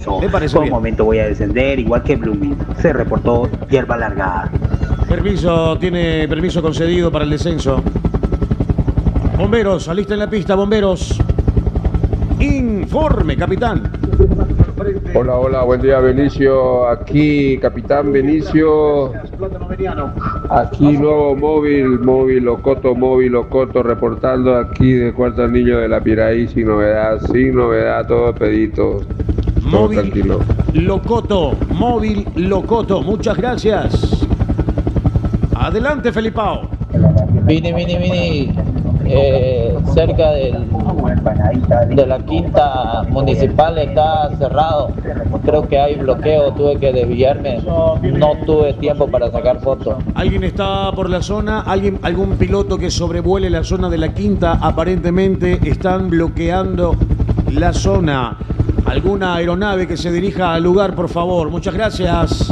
descenso. Me parece Por un bien. momento voy a descender, igual que Blooming. Se reportó hierba larga. Tiene permiso concedido para el descenso. Bomberos, alisten la pista, bomberos. Informe, capitán. Hola, hola, buen día Benicio, aquí Capitán Benicio, aquí nuevo móvil Locoto, reportando aquí de Cuarto Anillo de la Piraí, sin novedad, todo pedito, todo tranquilo. Móvil Locoto, muchas gracias. Adelante, Felipao. Vini, cerca de la quinta municipal está cerrado. Creo que hay bloqueo, tuve que desviarme. No tuve tiempo para sacar fotos. ¿Alguien está por la zona? ¿Algún piloto que sobrevuele la zona de la quinta? Aparentemente están bloqueando la zona. ¿Alguna aeronave que se dirija al lugar, por favor? Muchas gracias.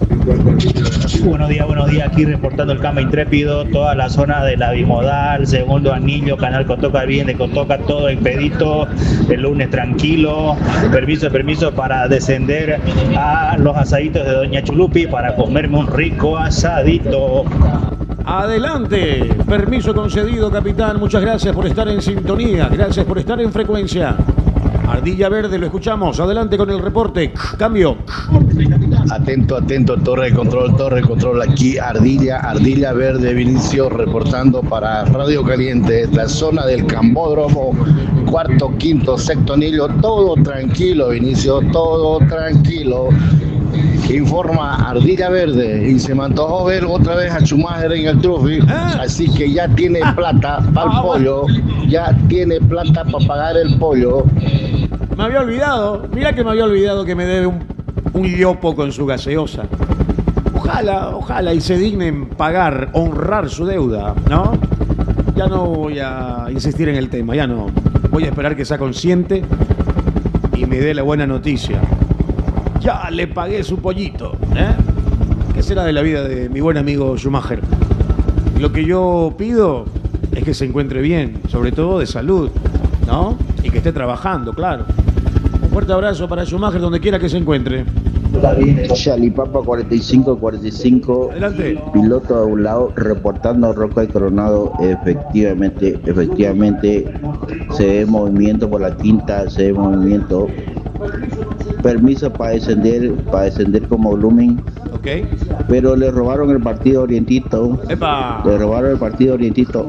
Buenos días, aquí reportando el Cama Intrépido, toda la zona de la Bimodal, Segundo Anillo, Canal Cotoca, bien de Cotoca, todo expedito, el lunes tranquilo, permiso para descender a los asaditos de Doña Chulupi para comerme un rico asadito. Adelante, permiso concedido, capitán, muchas gracias por estar en sintonía, gracias por estar en frecuencia. Ardilla Verde, lo escuchamos, adelante con el reporte, cambio. Atento, torre de control, aquí Ardilla Verde, Vinicio, reportando para Radio Caliente, la zona del Cambódromo, cuarto, quinto, sexto anillo, todo tranquilo, Vinicio, todo tranquilo. Informa Ardilla Verde y se me antojó ver otra vez a Schumacher en el trophy, así que ya tiene plata para el pollo, ya tiene plata para pagar el pollo. Me había olvidado, mira que me había olvidado que me debe un yopo con su gaseosa. Ojalá y se dignen pagar, honrar su deuda, ¿no? Ya no voy a insistir en el tema, ya no. Voy a esperar que sea consciente y me dé la buena noticia. Ya le pagué su pollito, ¿eh? ¿Qué será de la vida de mi buen amigo Schumacher? Lo que yo pido es que se encuentre bien, sobre todo de salud, ¿no? Y que esté trabajando, claro. Un fuerte abrazo para Schumacher donde quiera que se encuentre. Chalipapa 45. Adelante. Piloto a un lado, reportando Roca y Coronado. Efectivamente, se ve movimiento por la quinta, se ve movimiento. Permiso para descender como Blooming. Ok. Pero le robaron el partido Orientito. ¡Epa! Le robaron el partido Orientito.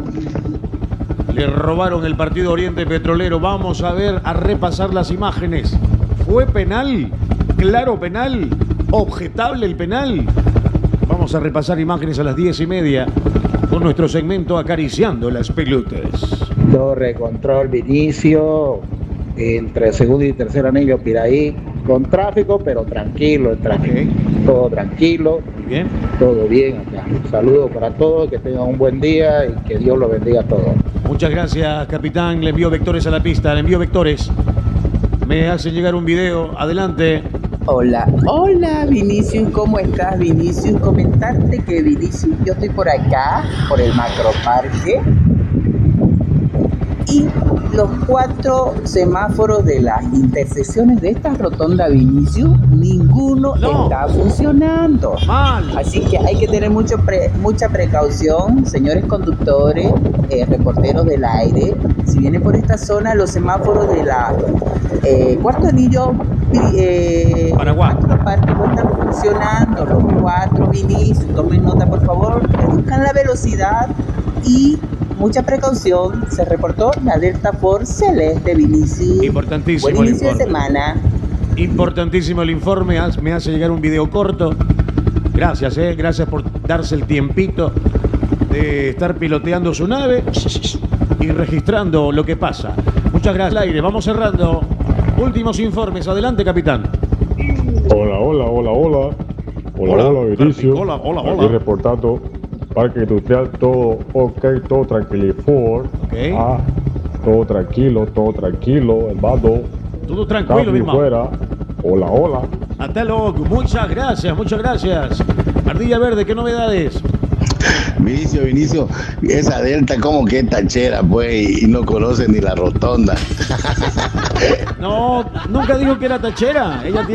Le robaron el partido Oriente Petrolero. Vamos a repasar las imágenes. ¿Fue penal? ¿Claro penal? ¿Objetable el penal? Vamos a repasar imágenes a las 10:30 con nuestro segmento Acariciando las Pelotas. Torre de control, Vinicio, entre segundo y tercer anillo, Piraí, con tráfico, pero tranquilo el tráfico. Okay. Todo tranquilo. Bien. Todo bien acá. Saludos para todos, que tengan un buen día y que Dios los bendiga a todos. Muchas gracias, capitán. Le envío vectores a la pista, le envío vectores. Me hacen llegar un video. Adelante. Hola, Vinicius, ¿cómo estás, Vinicius? Comentarte que, Vinicius, yo estoy por acá, por el macroparque, y los 4 semáforos de las intersecciones de esta rotonda, Vinicius, ninguno está funcionando. Mal. Así que hay que tener mucha precaución, señores conductores, reporteros del aire. Si vienen por esta zona, los semáforos de la cuarto anillo, Paraguay, parte no están funcionando. Los 4, Vinicius, tomen nota por favor, reduzcan la velocidad y mucha precaución. Se reportó la Delta Force Celeste, Vinicius. Importantísimo. Buen inicio de semana. Importantísimo el informe. Me hace llegar un video corto. Gracias, gracias por darse el tiempito de estar piloteando su nave y registrando lo que pasa. Muchas gracias al aire. Vamos cerrando. Últimos informes. Adelante, capitán. Hola, Vinicio. Hola. Aquí reportando Parque Industrial, todo ok, todo tranquilo. Okay. Todo tranquilo, el vado. Todo tranquilo, mi hermano. Fuera. Hola. Hasta luego. Muchas gracias. Ardilla Verde, ¿qué novedades? Vinicio, esa Delta como que es tachera, pues, y no conoce ni la rotonda. No, nunca dijo que era tachera. Ella